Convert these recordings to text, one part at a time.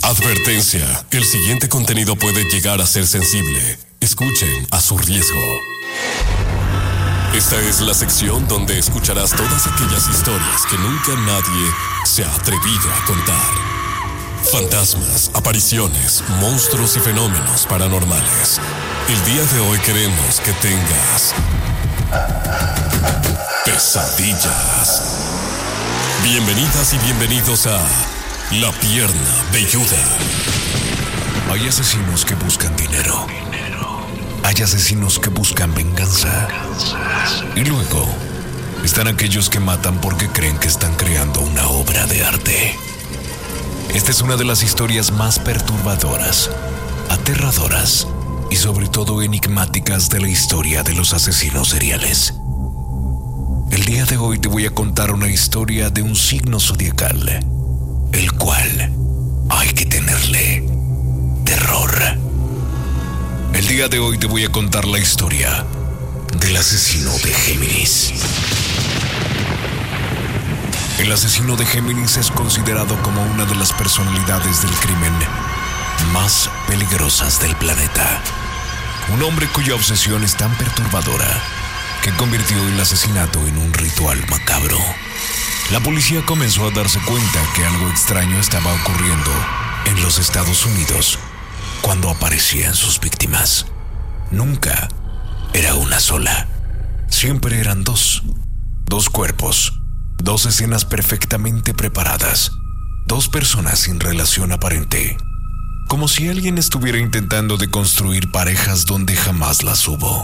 Advertencia, el siguiente contenido puede llegar a ser sensible. Escuchen a su riesgo. Esta es la sección donde escucharás todas aquellas historias que nunca nadie se ha atrevido a contar. Fantasmas, apariciones, monstruos y fenómenos paranormales. El día de hoy queremos que tengas pesadillas. Bienvenidas y bienvenidos a La Pierna Velluda. Hay asesinos que buscan dinero. Hay asesinos que buscan venganza. Y luego están aquellos que matan porque creen que están creando una obra de arte. Esta es una de las historias más perturbadoras, aterradoras y sobre todo enigmáticas de la historia de los asesinos seriales. El día de hoy te voy a contar una historia de un signo zodiacal, el cual hay que tenerle terror. El día de hoy te voy a contar la historia del asesino de Géminis. El asesino de Géminis es considerado como una de las personalidades del crimen más peligrosas del planeta. Un hombre cuya obsesión es tan perturbadora que convirtió el asesinato en un ritual macabro. La policía comenzó a darse cuenta que algo extraño estaba ocurriendo en los Estados Unidos cuando aparecían sus víctimas. Nunca era una sola. Siempre eran dos cuerpos, dos escenas perfectamente preparadas, dos personas sin relación aparente, como si alguien estuviera intentando de construir parejas donde jamás las hubo.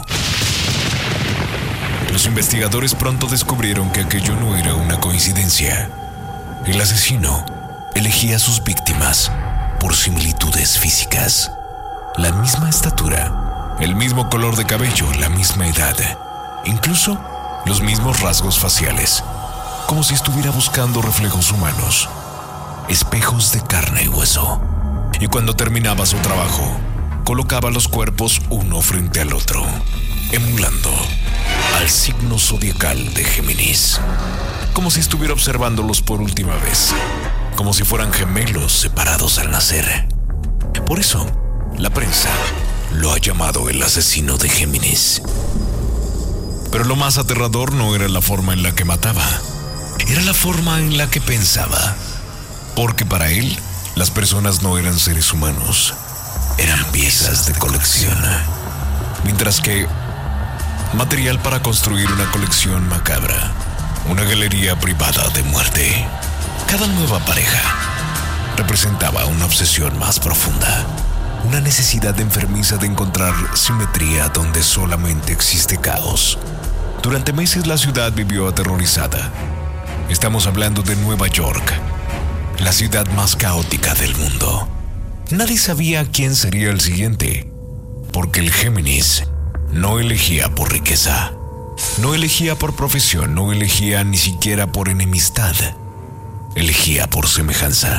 Los investigadores pronto descubrieron que aquello no era una coincidencia. El asesino elegía a sus víctimas por similitudes físicas. La misma estatura, el mismo color de cabello, la misma edad, incluso los mismos rasgos faciales, como si estuviera buscando reflejos humanos, espejos de carne y hueso. Y cuando terminaba su trabajo, colocaba los cuerpos uno frente al otro, emulando al signo zodiacal de Géminis, como si estuviera observándolos por última vez, como si fueran gemelos separados al nacer. Por eso, la prensa lo ha llamado el asesino de Géminis. Pero lo más aterrador no era la forma en la que mataba, era la forma en la que pensaba, porque para él, las personas no eran seres humanos, eran piezas de colección, mientras que material para construir una colección macabra, una galería privada de muerte. Cada nueva pareja representaba una obsesión más profunda, una necesidad enfermiza de encontrar simetría donde solamente existe caos. Durante meses la ciudad vivió aterrorizada. Estamos hablando de Nueva York, la ciudad más caótica del mundo. Nadie sabía quién sería el siguiente, porque el Géminis no elegía por riqueza, no elegía por profesión, no elegía ni siquiera por enemistad, elegía por semejanza.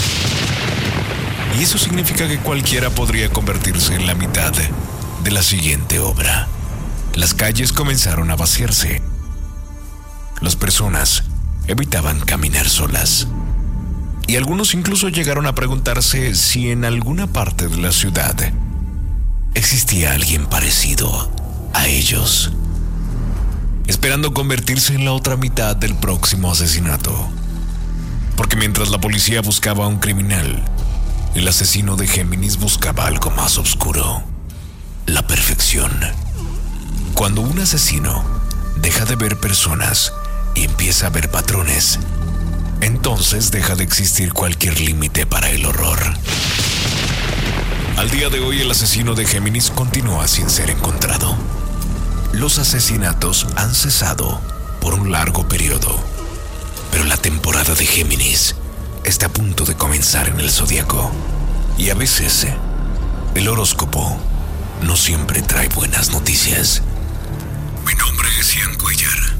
Y eso significa que cualquiera podría convertirse en la mitad de la siguiente obra. Las calles comenzaron a vaciarse. Las personas evitaban caminar solas. Y algunos incluso llegaron a preguntarse si en alguna parte de la ciudad existía alguien parecido a ellos, esperando convertirse en la otra mitad del próximo asesinato. Porque mientras la policía buscaba a un criminal, el asesino de Géminis buscaba algo más oscuro: la perfección. Cuando un asesino deja de ver personas y empieza a ver patrones, entonces deja de existir cualquier límite para el horror. Al día de hoy, el asesino de Géminis continúa sin ser encontrado. Los asesinatos han cesado por un largo periodo, pero la temporada de Géminis está a punto de comenzar en el zodiaco. Y a veces, el horóscopo no siempre trae buenas noticias. Mi nombre es Ian Cuellar.